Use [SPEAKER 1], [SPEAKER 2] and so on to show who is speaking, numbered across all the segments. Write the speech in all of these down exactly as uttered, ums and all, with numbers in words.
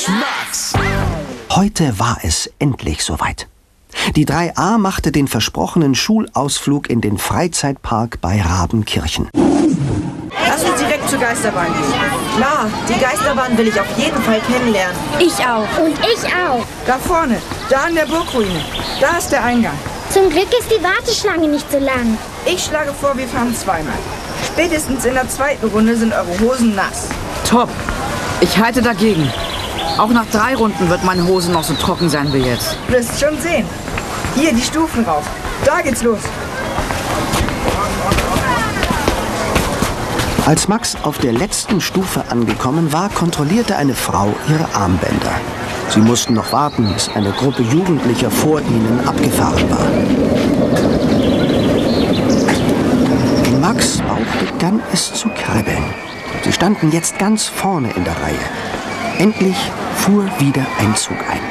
[SPEAKER 1] Max.
[SPEAKER 2] Heute war es endlich soweit. Die drei A machte den versprochenen Schulausflug in den Freizeitpark bei Rabenkirchen.
[SPEAKER 3] Lass uns direkt zur Geisterbahn gehen. Klar, die Geisterbahn will ich auf jeden Fall kennenlernen.
[SPEAKER 4] Ich auch.
[SPEAKER 5] Und ich auch.
[SPEAKER 3] Da vorne, da an der Burgruine. Da ist der Eingang.
[SPEAKER 5] Zum Glück ist die Warteschlange nicht so lang.
[SPEAKER 3] Ich schlage vor, wir fahren zweimal. Spätestens in der zweiten Runde sind eure Hosen nass.
[SPEAKER 6] Top. Ich halte dagegen. Auch nach drei Runden wird meine Hose noch so trocken sein wie jetzt.
[SPEAKER 3] Du wirst schon sehen. Hier, die Stufen rauf. Da geht's los.
[SPEAKER 2] Als Max auf der letzten Stufe angekommen war, kontrollierte eine Frau ihre Armbänder. Sie mussten noch warten, bis eine Gruppe Jugendlicher vor ihnen abgefahren war. In Max' Bauch begann es zu kribbeln. Sie standen jetzt ganz vorne in der Reihe. Endlich fuhr wieder ein Zug ein.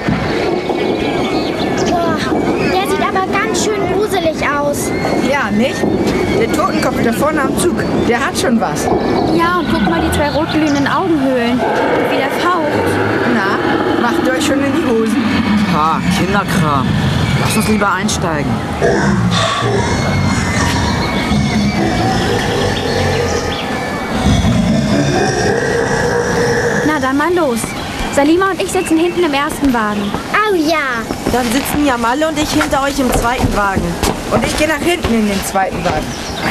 [SPEAKER 5] Boah, der sieht aber ganz schön gruselig aus.
[SPEAKER 3] Ja, nicht? Der Totenkopf da vorne am Zug, der hat schon was.
[SPEAKER 4] Ja, und guck mal die zwei rotglühenden Augenhöhlen. Und wie der faucht.
[SPEAKER 3] Na, macht euch schon in die Hosen.
[SPEAKER 6] Ha, Kinderkram. Lass uns lieber einsteigen.
[SPEAKER 4] Na dann mal los. Salima und ich sitzen hinten im ersten Wagen.
[SPEAKER 5] Oh ja.
[SPEAKER 3] Dann sitzen Jamalle und ich hinter euch im zweiten Wagen. Und ich gehe nach hinten in den zweiten Wagen.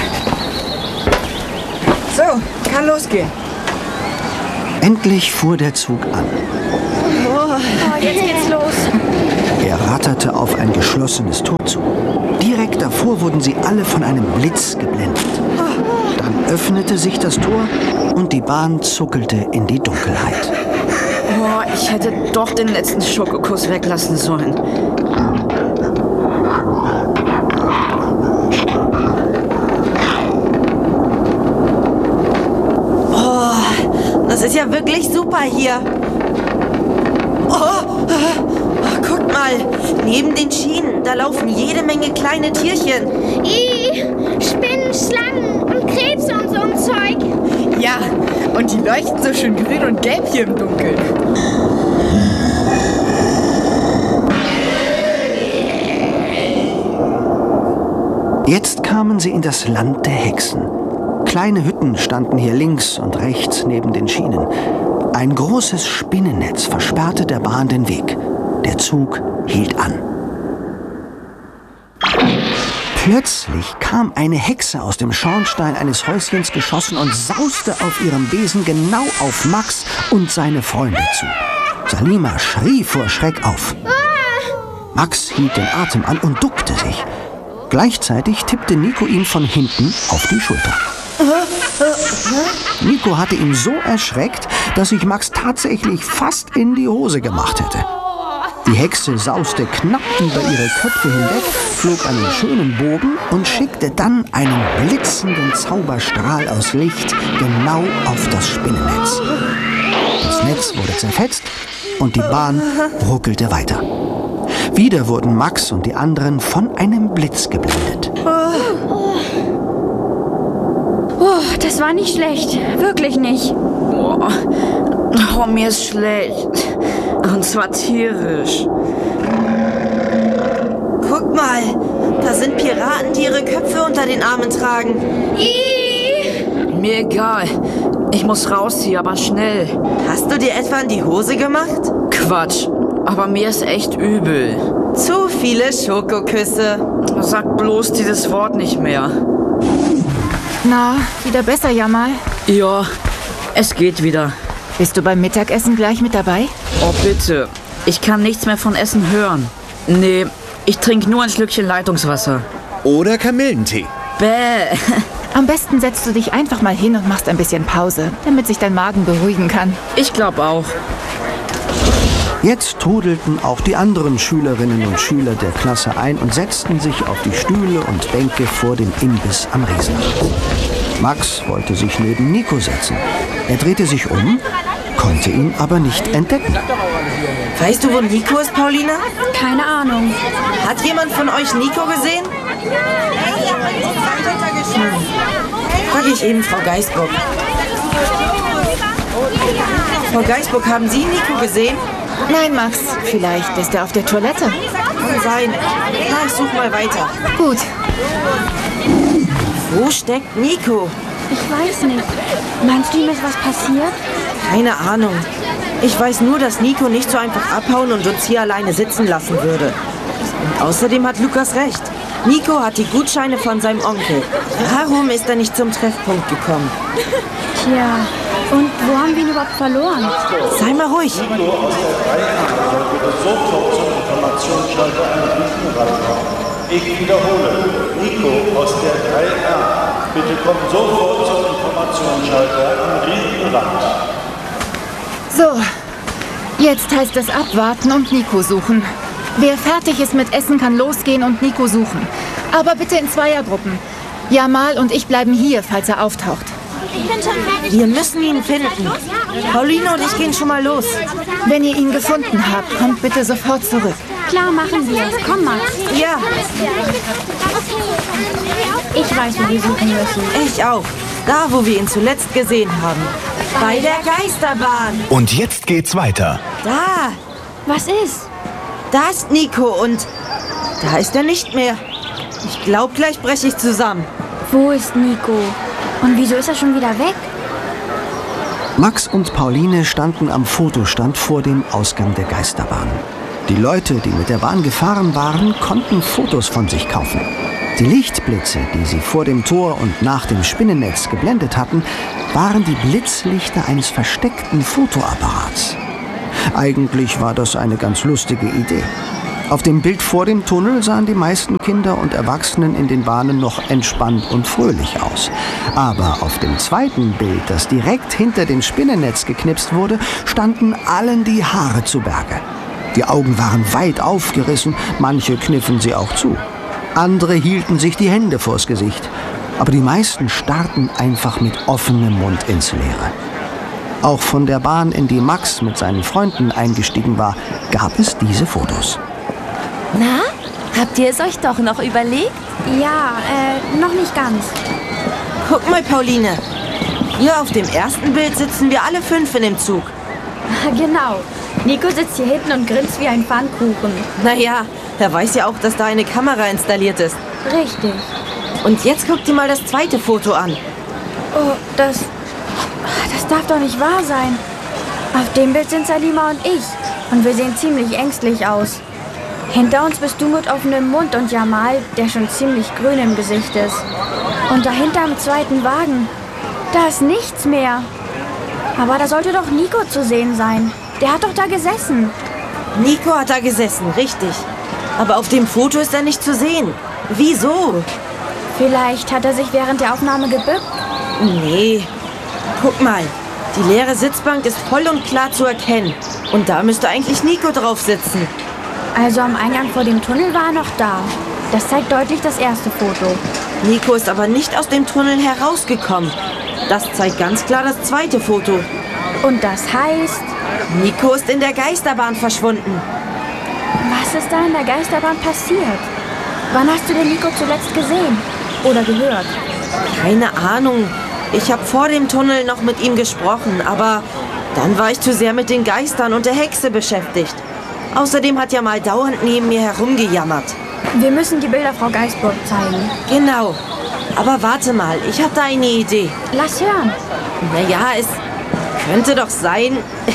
[SPEAKER 3] So, kann losgehen.
[SPEAKER 2] Endlich fuhr der Zug an.
[SPEAKER 4] Oh, jetzt geht's los.
[SPEAKER 2] Er ratterte auf ein geschlossenes Tor zu. Direkt davor wurden sie alle von einem Blitz geblendet. Dann öffnete sich das Tor und die Bahn zuckelte in die Dunkelheit.
[SPEAKER 6] Oh, ich hätte doch den letzten Schokokuss weglassen sollen.
[SPEAKER 3] Oh, das ist ja wirklich super hier. Oh, oh, guckt mal, neben den Schienen, da laufen jede Menge kleine Tierchen.
[SPEAKER 5] Ih, Spinnen, Schlangen und Krebse und so ein Zeug.
[SPEAKER 3] Ja, und die leuchten so schön grün und gelb hier im Dunkeln.
[SPEAKER 2] Jetzt kamen sie in das Land der Hexen. Kleine Hütten standen hier links und rechts neben den Schienen. Ein großes Spinnennetz versperrte der Bahn den Weg. Der Zug hielt an. Plötzlich kam eine Hexe aus dem Schornstein eines Häuschens geschossen und sauste auf ihrem Besen genau auf Max und seine Freunde zu. Salima schrie vor Schreck auf. Max hielt den Atem an und duckte sich. Gleichzeitig tippte Nico ihm von hinten auf die Schulter. Nico hatte ihn so erschreckt, dass sich Max tatsächlich fast in die Hose gemacht hätte. Die Hexe sauste knapp über ihre Köpfe hinweg, flog einen schönen Bogen und schickte dann einen blitzenden Zauberstrahl aus Licht genau auf das Spinnennetz. Das Netz wurde zerfetzt und die Bahn ruckelte weiter. Wieder wurden Max und die anderen von einem Blitz geblendet.
[SPEAKER 4] Oh, das war nicht schlecht. Wirklich nicht.
[SPEAKER 6] Oh, oh, mir ist schlecht. Und zwar tierisch.
[SPEAKER 3] Guck mal, da sind Piraten, die ihre Köpfe unter den Armen tragen.
[SPEAKER 6] Mir egal. Ich muss raus hier, aber schnell.
[SPEAKER 3] Hast du dir etwa in die Hose gemacht?
[SPEAKER 6] Quatsch. Aber mir ist echt übel.
[SPEAKER 3] Zu viele Schokoküsse.
[SPEAKER 6] Sag bloß dieses Wort nicht mehr.
[SPEAKER 7] Na, wieder besser, Jamal?
[SPEAKER 6] Ja, es geht wieder.
[SPEAKER 7] Bist du beim Mittagessen gleich mit dabei?
[SPEAKER 6] Oh, bitte. Ich kann nichts mehr von Essen hören. Nee, ich trinke nur ein Schlückchen Leitungswasser.
[SPEAKER 1] Oder Kamillentee.
[SPEAKER 6] Bäh.
[SPEAKER 7] Am besten setzt du dich einfach mal hin und machst ein bisschen Pause, damit sich dein Magen beruhigen kann.
[SPEAKER 6] Ich glaube auch.
[SPEAKER 2] Jetzt trudelten auch die anderen Schülerinnen und Schüler der Klasse ein und setzten sich auf die Stühle und Bänke vor dem Imbiss am Riesenrad. Max wollte sich neben Nico setzen. Er drehte sich um, konnte ihn aber nicht entdecken.
[SPEAKER 3] Weißt du, wo Nico ist, Paulina?
[SPEAKER 4] Keine Ahnung.
[SPEAKER 3] Hat jemand von euch Nico gesehen? Frage ich eben Frau Geisbock. Frau Geisbock, haben Sie Nico gesehen?
[SPEAKER 7] Nein, Max. Vielleicht ist er auf der Toilette.
[SPEAKER 3] Kann sein. Na, ich suche mal weiter.
[SPEAKER 7] Gut.
[SPEAKER 3] Wo steckt Nico?
[SPEAKER 4] Ich weiß nicht. Meinst du, ihm ist was passiert?
[SPEAKER 3] Keine Ahnung. Ich weiß nur, dass Nico nicht so einfach abhauen und uns hier alleine sitzen lassen würde. Und außerdem hat Lukas recht. Nico hat die Gutscheine von seinem Onkel. Warum ist er nicht zum Treffpunkt gekommen?
[SPEAKER 4] Tja, und wo haben wir ihn überhaupt verloren?
[SPEAKER 3] Sei mal ruhig.
[SPEAKER 1] Nico aus der drei a bitte sofort zum Informationsschalter am Riesenrad. Ich wiederhole, Nico aus der drei a bitte kommt sofort zum Informationsschalter am Riesenrad.
[SPEAKER 7] So, jetzt heißt es abwarten und Nico suchen. Wer fertig ist mit Essen, kann losgehen und Nico suchen. Aber bitte in Zweiergruppen. Jamal und ich bleiben hier, falls er auftaucht.
[SPEAKER 3] Wir müssen ihn finden. Pauline und ich gehen schon mal los.
[SPEAKER 7] Wenn ihr ihn gefunden habt, kommt bitte sofort zurück.
[SPEAKER 4] Klar, machen wir es. Komm, Max.
[SPEAKER 3] Ja,
[SPEAKER 4] Ich weiß, wo wir suchen müssen.
[SPEAKER 3] ich auch. Da, wo wir ihn zuletzt gesehen haben. Bei der Geisterbahn.
[SPEAKER 8] Und jetzt geht's weiter.
[SPEAKER 3] Da,
[SPEAKER 4] Was ist?
[SPEAKER 3] da ist Nico und da ist er nicht mehr. Ich glaube, gleich breche ich zusammen.
[SPEAKER 4] Wo ist Nico? Und wieso ist er schon wieder weg?
[SPEAKER 2] Max und Pauline standen am Fotostand vor dem Ausgang der Geisterbahn. Die Leute, die mit der Bahn gefahren waren, konnten Fotos von sich kaufen. Die Lichtblitze, die sie vor dem Tor und nach dem Spinnennetz geblendet hatten, waren die Blitzlichter eines versteckten Fotoapparats. Eigentlich war das eine ganz lustige Idee. Auf dem Bild vor dem Tunnel sahen die meisten Kinder und Erwachsenen in den Bahnen noch entspannt und fröhlich aus. Aber auf dem zweiten Bild, das direkt hinter dem Spinnennetz geknipst wurde, standen allen die Haare zu Berge. Die Augen waren weit aufgerissen, manche kniffen sie auch zu. Andere hielten sich die Hände vors Gesicht. Aber die meisten starrten einfach mit offenem Mund ins Leere. Auch von der Bahn, in die Max mit seinen Freunden eingestiegen war, gab es diese Fotos.
[SPEAKER 9] Na, habt ihr es euch doch noch überlegt?
[SPEAKER 4] Ja, äh, noch nicht ganz.
[SPEAKER 3] Guck mal, Pauline. Hier auf dem ersten Bild sitzen wir alle fünf in dem Zug.
[SPEAKER 4] Genau. Nico sitzt hier hinten und grinst wie ein Pfannkuchen.
[SPEAKER 3] Naja, er weiß ja auch, dass da eine Kamera installiert ist.
[SPEAKER 4] Richtig.
[SPEAKER 3] Und jetzt guck dir mal das zweite Foto an.
[SPEAKER 4] Oh, das... Das darf doch nicht wahr sein. Auf dem Bild sind Salima und ich. Und wir sehen ziemlich ängstlich aus. Hinter uns bist du mit offenem Mund und Jamal, der schon ziemlich grün im Gesicht ist. Und dahinter im zweiten Wagen, da ist nichts mehr. Aber da sollte doch Nico zu sehen sein. Der hat doch da gesessen.
[SPEAKER 3] Nico hat da gesessen, richtig. Aber auf dem Foto ist er nicht zu sehen. Wieso?
[SPEAKER 4] Vielleicht hat er sich während der Aufnahme gebückt.
[SPEAKER 3] Nee. Guck mal, die leere Sitzbank ist voll und klar zu erkennen. Und da müsste eigentlich Nico drauf sitzen.
[SPEAKER 4] Also am Eingang vor dem Tunnel war er noch da. Das zeigt deutlich das erste Foto.
[SPEAKER 3] Nico ist aber nicht aus dem Tunnel herausgekommen. Das zeigt ganz klar das zweite Foto.
[SPEAKER 4] Und das heißt...
[SPEAKER 3] Nico ist in der Geisterbahn verschwunden.
[SPEAKER 4] Was ist da in der Geisterbahn passiert? Wann hast du den Nico zuletzt gesehen? Oder gehört?
[SPEAKER 3] Keine Ahnung. Ich habe vor dem Tunnel noch mit ihm gesprochen, aber dann war ich zu sehr mit den Geistern und der Hexe beschäftigt. Außerdem hat er mal dauernd neben mir herumgejammert.
[SPEAKER 4] Wir müssen die Bilder Frau Geisburg zeigen.
[SPEAKER 3] Genau. Aber warte mal, ich habe da eine Idee.
[SPEAKER 4] Lass hören.
[SPEAKER 3] Naja, es könnte doch sein...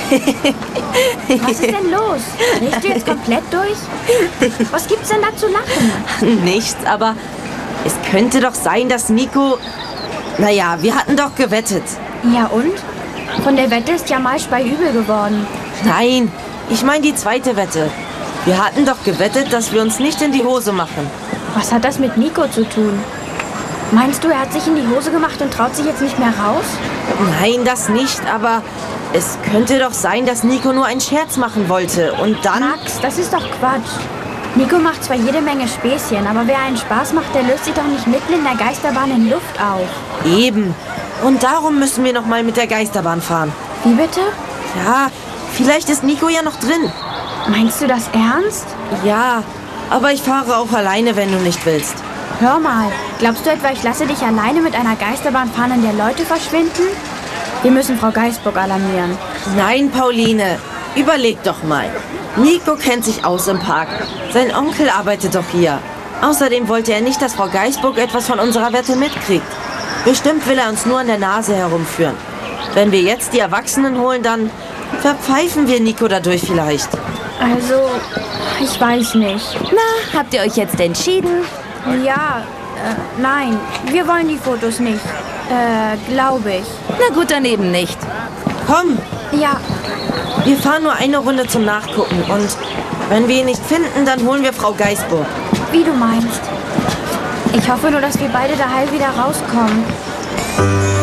[SPEAKER 4] Was ist denn los? Drehst du jetzt komplett durch? Was gibt's denn da zu lachen?
[SPEAKER 3] Nichts, aber es könnte doch sein, dass Nico... Naja, wir hatten doch gewettet.
[SPEAKER 4] Ja und? Von der Wette ist Jamal Spei übel geworden.
[SPEAKER 3] Nein, ich meine die zweite Wette. Wir hatten doch gewettet, dass wir uns nicht in die Hose machen.
[SPEAKER 4] Was hat das mit Nico zu tun? Meinst du, er hat sich in die Hose gemacht und traut sich jetzt nicht mehr raus?
[SPEAKER 3] Nein, das nicht, aber es könnte doch sein, dass Nico nur einen Scherz machen wollte. Und dann...
[SPEAKER 4] Max, das ist doch Quatsch. Nico macht zwar jede Menge Späßchen, aber wer einen Spaß macht, der löst sich doch nicht mitten in der Geisterbahn in Luft auf.
[SPEAKER 3] Eben. Und darum müssen wir noch mal mit der Geisterbahn fahren.
[SPEAKER 4] Wie bitte?
[SPEAKER 3] Ja, vielleicht ist Nico ja noch drin.
[SPEAKER 4] Meinst du das ernst?
[SPEAKER 3] Ja, aber ich fahre auch alleine, wenn du nicht willst.
[SPEAKER 4] Hör mal, glaubst du etwa, ich lasse dich alleine mit einer Geisterbahn fahren, in der Leute verschwinden? Wir müssen Frau Geisburg alarmieren.
[SPEAKER 3] Nein, Pauline. Überleg doch mal. Nico kennt sich aus im Park. Sein Onkel arbeitet doch hier. Außerdem wollte er nicht, dass Frau Geisburg etwas von unserer Wette mitkriegt. Bestimmt will er uns nur an der Nase herumführen. Wenn wir jetzt die Erwachsenen holen, dann verpfeifen wir Nico dadurch vielleicht.
[SPEAKER 4] Also, ich weiß nicht.
[SPEAKER 9] Na, habt ihr euch jetzt entschieden?
[SPEAKER 4] Ja, äh, nein, wir wollen die Fotos nicht. Äh, glaube ich.
[SPEAKER 9] Na gut, dann eben nicht.
[SPEAKER 3] Komm,
[SPEAKER 4] Ja,
[SPEAKER 3] wir fahren nur eine Runde zum Nachgucken. Und wenn wir ihn nicht finden, dann holen wir Frau Geisburg.
[SPEAKER 4] wie du meinst. Ich hoffe nur, dass wir beide da heil wieder rauskommen.